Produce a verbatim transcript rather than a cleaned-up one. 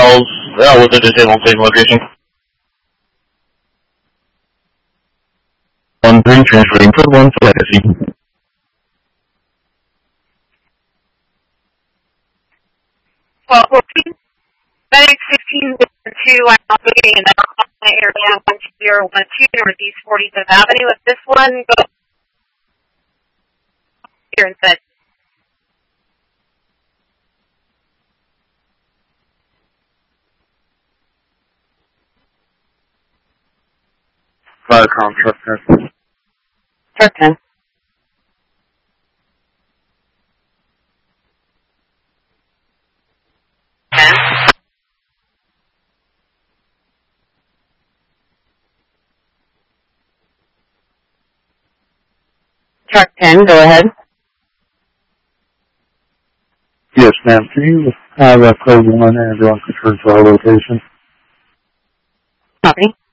miles uh, with a disabled safe location. one three, transferring code one for legacy. twelve fourteen, Medic sixteen two, I'm locating in the area one two zero one two, Northeast forty-fifth Avenue. If this one goes here instead. Viacom, truck ten. Truck ten. Truck ten, go ahead. Yes, ma'am. Can you have uh, code one and ambulance return to our location? Copy.